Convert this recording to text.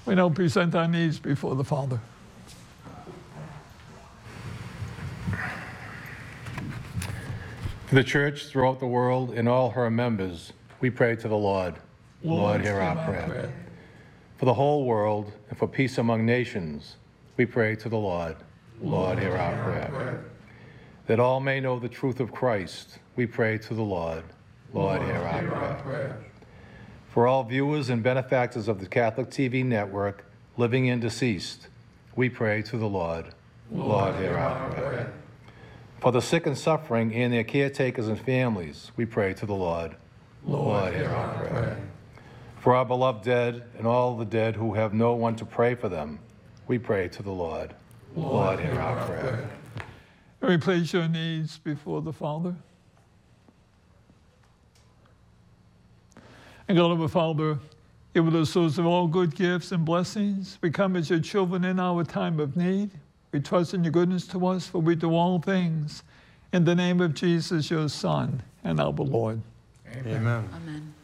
We now present our needs before the Father. For the church throughout the world and all her members, we pray to the Lord. Lord, hear our prayer. For the whole world and for peace among nations, we pray to the Lord. Lord, hear our prayer. That all may know the truth of Christ, we pray to the Lord. Lord, hear our prayer. For all viewers and benefactors of the Catholic TV network, living and deceased, we pray to the Lord. Lord, hear our prayer. For the sick and suffering and their caretakers and families, we pray to the Lord. Lord, hear our prayer. For our beloved dead and all the dead who have no one to pray for them, we pray to the Lord. Lord, hear our prayer. And we place your needs before the Father. And God, our Father, you are the source of all good gifts and blessings. We come as your children in our time of need. We trust in your goodness to us, for we do all things in the name of Jesus, your Son, and our Lord. Amen. Amen.